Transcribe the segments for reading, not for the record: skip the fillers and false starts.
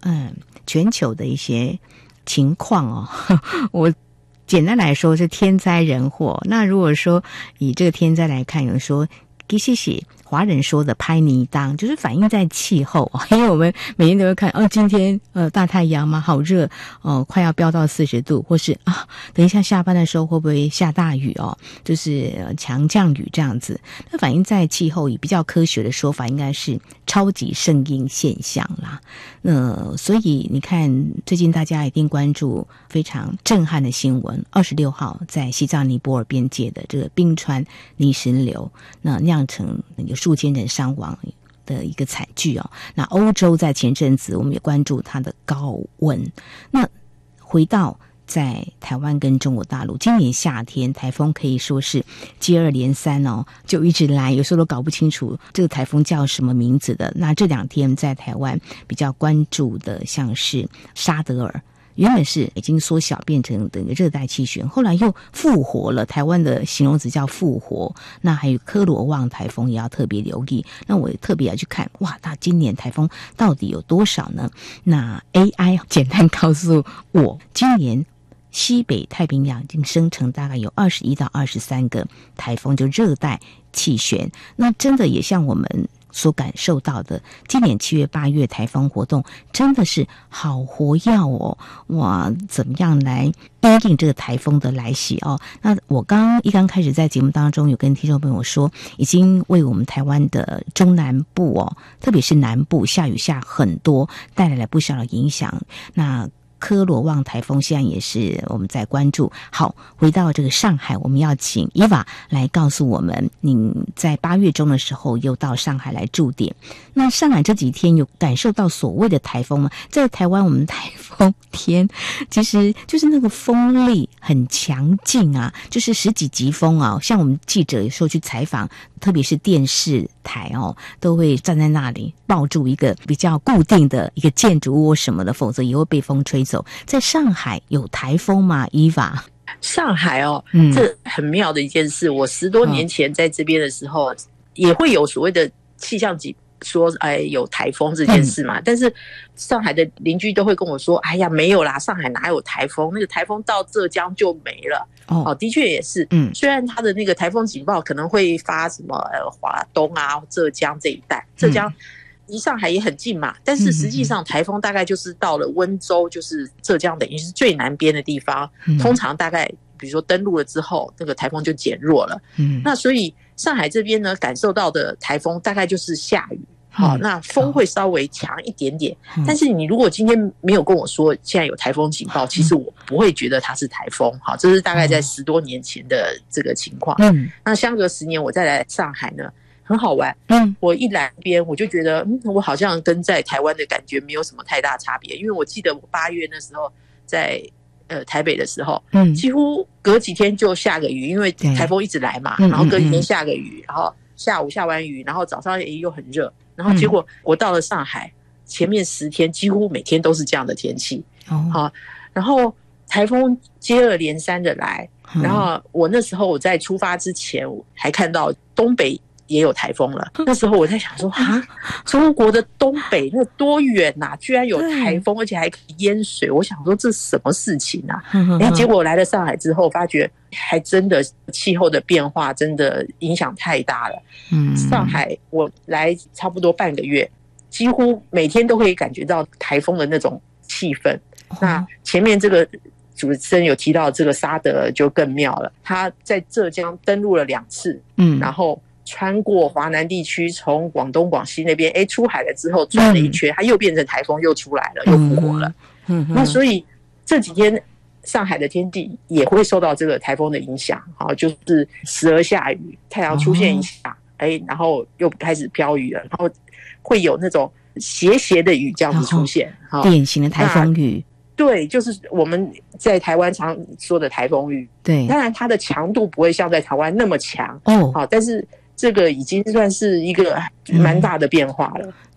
全球的一些情况哦，我简单来说是天灾人祸。那如果说以这个天灾来看，有人说其实是华人说的拍泥当，就是反映在气候，因为我们每天都会看今天大太阳嘛，好热快要飙到40度，或是等一下下班的时候会不会下大雨就是强降雨这样子。那反映在气候，以比较科学的说法应该是超级圣婴现象啦。所以你看最近大家一定关注非常震撼的新闻，26号在西藏尼泊尔边界的这个冰川泥石流，那酿成有数千人伤亡的一个惨剧那欧洲在前阵子我们也关注它的高温。那回到在台湾跟中国大陆，今年夏天台风可以说是接二连三就一直来，有时候都搞不清楚这个台风叫什么名字的。那这2天在台湾比较关注的像是沙德尔，原本是已经缩小变成整个热带气旋，后来又复活了，台湾的形容词叫复活。那还有科罗旺台风也要特别留意。那我也特别要去看，它今年台风到底有多少呢？那 AI 简单告诉我，今年西北太平洋已经生成大概有21到23个台风，就热带气旋。那真的也像我们所感受到的，今年7月8月台风活动真的是好活跃怎么样来因应这个台风的来袭那我刚开始在节目当中有跟听众朋友说，已经为我们台湾的中南部特别是南部下雨下很多，带来了不小的影响。那科罗旺台风现在也是我们在关注。好，回到这个上海，我们要请伊娃来告诉我们，你在8月中的时候又到上海来驻点。那上海这几天有感受到所谓的台风吗？在台湾我们台风天其实就是那个风力很强劲就是10几级风像我们记者有时候去采访，特别是电视台都会站在那里抱住一个比较固定的一个建筑物什么的，否则也会被风吹走。在上海有台风吗？伊娃？ 上海这很妙的一件事。我10多年前在这边的时候，也会有所谓的气象局说有台风这件事嘛，但是上海的邻居都会跟我说，哎呀没有啦，上海哪有台风，那个台风到浙江就没了。的确也是，虽然它的那个台风警报可能会发什么华东浙江这一带，浙江离上海也很近嘛，但是实际上台风大概就是到了温州，就是浙江等于是最南边的地方，通常大概比如说登陆了之后，那个台风就减弱了。那所以上海这边呢，感受到的台风大概就是下雨。那风会稍微强一点点，但是你如果今天没有跟我说现在有台风警报，其实我不会觉得它是台风。这是大概在10多年前的这个情况。那相隔10年我再来上海呢，很好玩。我一来边我就觉得我好像跟在台湾的感觉没有什么太大差别，因为我记得我8月那时候在台北的时候，几乎隔几天就下个雨，因为台风一直来嘛，然后隔几天下个雨，然后下午下完雨，然后早上又很热，然后结果我到了上海，前面10天几乎每天都是这样的天气。然后台风接二连三的来，然后我那时候我在出发之前我还看到东北也有台风了。那时候我在想说中国的东北那多远居然有台风，而且还可以淹水。我想说这是什么事情结果我来了上海之后发觉还真的气候的变化真的影响太大了。上海我来差不多半个月，几乎每天都可以感觉到台风的那种气氛。那前面这个主持人有提到这个沙德就更妙了，他在浙江登陆了2次，然后穿过华南地区，从广东广西那边出海了之后转了一圈，它又变成台风又出来了，又复活了。那所以这几天上海的天气也会受到这个台风的影响，就是时而下雨，太阳出现一下然后又开始飘雨了，然后会有那种斜斜的雨这样子出现， 典型的台风雨。 对，就是我们在台湾常说的台风雨。对，当然它的强度不会像在台湾那么强但是这个已经算是一个蛮大的变化了。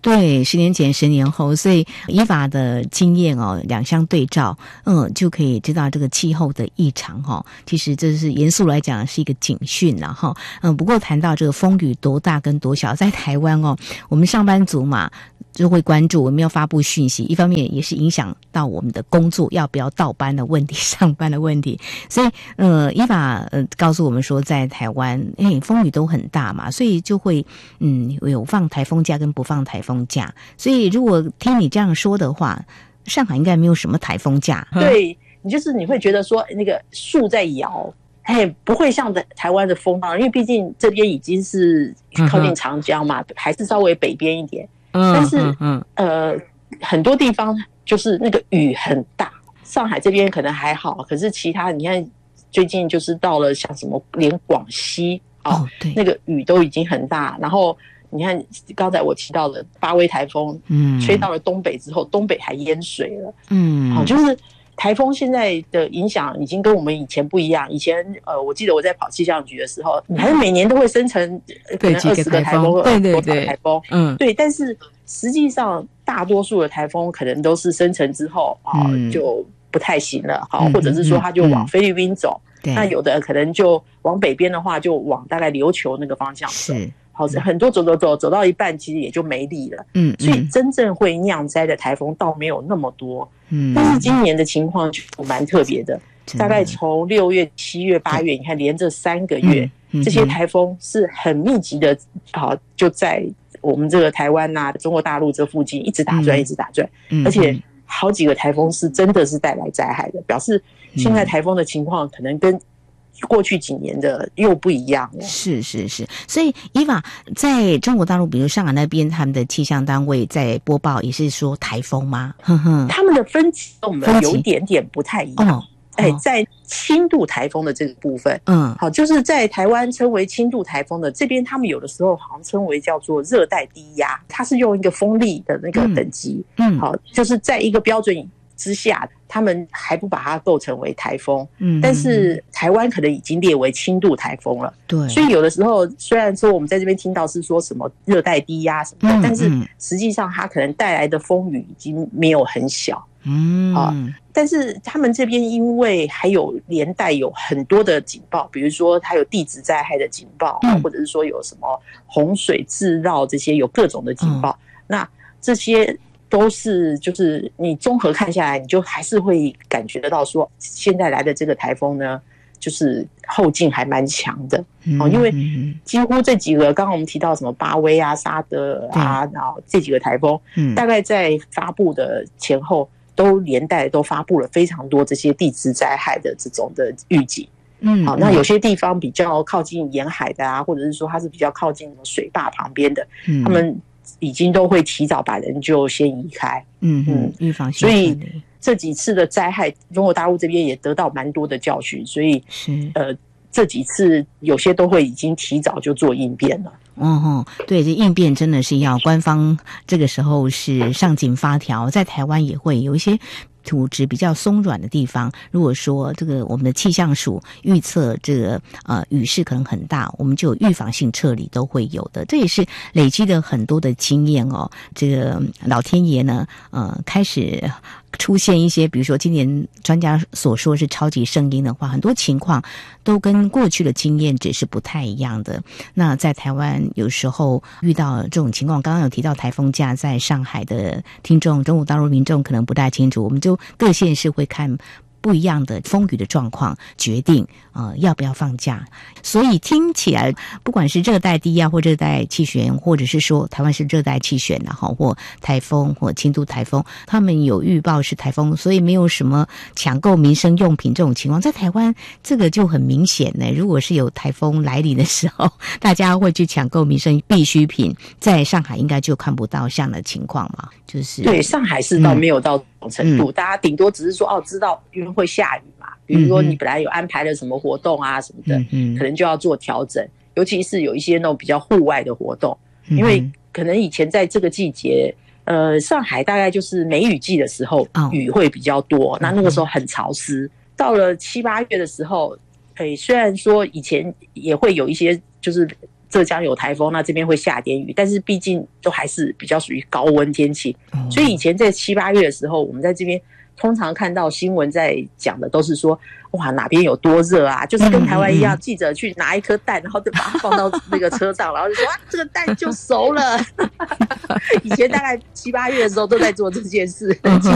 对，10年前10年后，所以依法的经验两相对照，就可以知道这个气候的异常其实这是严肃来讲是一个警讯啦不过谈到这个风雨多大跟多小，在台湾我们上班族嘛就会关注我们要发布讯息，一方面也是影响到我们的工作要不要到班的问题、上班的问题。所以依法告诉我们说，在台湾风雨都很大嘛，所以就会有放台风假跟不放台风假。所以如果听你这样说的话，上海应该没有什么台风假。 对，你会觉得说那个树在摇。不会像台湾的风浪，因为毕竟这边已经是靠近长江嘛，还是稍微北边一点。但是很多地方就是那个雨很大，上海这边可能还好，可是其他你看最近就是到了像什么连广西对， 那个雨都已经很大，然后你看刚才我提到的巴威台风，吹到了东北之后，东北还淹水了，就是台风现在的影响已经跟我们以前不一样。以前我记得我在跑气象局的时候，还是每年都会生成可能20个台风， 对台风，对。但是实际上大多数的台风可能都是生成之后就不太行了，或者是说它就往菲律宾走，那有的可能就往北边的话就往大概琉球那个方向走。好，很多走到一半，其实也就没力了。所以真正会酿灾的台风倒没有那么多。但是今年的情况就蛮特别的，大概从6月、7月、8月，你看连着3个月，这些台风是很密集的，就在我们这个台湾中国大陆这附近一直打转，一直打转，而且好几个台风是真的是带来灾害的，表示现在台风的情况可能跟过去几年的又不一样了。 是，所以伊娃在中国大陆，比如上海那边，他们的气象单位在播报也是说台风吗？ 他们的分级跟我们有一点点不太一样。在轻度台风的这个部分，好，就是在台湾称为轻度台风的这边，他们有的时候好像称为叫做热带低压，它是用一个风力的那个等级，好，就是在一个标准之下，他们还不把它构成为台风，但是台湾可能已经列为轻度台风了。对，所以有的时候虽然说我们在这边听到是说什么热带低压什么的，但是实际上它可能带来的风雨已经没有很小。但是他们这边因为还有连带有很多的警报，比如说它有地质灾害的警报，或者是说有什么洪水自涝，这些有各种的警报，那这些都是就是你综合看下来，你就还是会感觉得到说现在来的这个台风呢，就是后劲还蛮强的。因为几乎这几个刚刚我们提到什么巴威沙德然后这几个台风，大概在发布的前后都连带都发布了非常多这些地质灾害的这种的预警。好，那有些地方比较靠近沿海的或者是说它是比较靠近水坝旁边的，他们已经都会提早把人就先移开。预防性。所以这几次的灾害，中国大陆这边也得到蛮多的教训，所以这几次有些都会已经提早就做应变了。对，这应变真的是要官方这个时候是上紧发条，在台湾也会有一些土质比较松软的地方，如果说这个我们的气象署预测这个雨势可能很大，我们就有预防性撤离都会有的，这也是累积了很多的经验这个老天爷呢开始出现一些，比如说今年专家所说是超级圣婴的话，很多情况都跟过去的经验只是不太一样的。那在台湾有时候遇到这种情况，刚刚有提到台风假，在上海的听众中国大陆民众可能不太清楚，我们就各县市会看不一样的风雨的状况决定要不要放假。所以听起来不管是热带低压或热带气旋，或者是说台湾是热带气旋或台风或轻度台风，他们有预报是台风，所以没有什么抢购民生用品这种情况。在台湾这个就很明显呢，如果是有台风来临的时候，大家会去抢购民生必需品，在上海应该就看不到这样的情况嘛。就是对，上海是倒没有到这种程度，大家顶多只是说知道因为会下雨嘛，比如说你本来有安排了什么活动什么的，可能就要做调整，尤其是有一些那种比较户外的活动，因为可能以前在这个季节上海大概就是梅雨季的时候雨会比较多，那个时候很潮湿，到了7、8月的时候虽然说以前也会有一些就是浙江有台风，那这边会下点雨，但是毕竟都还是比较属于高温天气，所以以前在7、8月的时候，我们在这边通常看到新闻在讲的都是说，哇，哪边有多热啊，就是跟台湾一样，记者去拿一颗蛋，然后就把它放到那个车上，然后就说啊，这个蛋就熟了。以前大概7、8月的时候都在做这件事。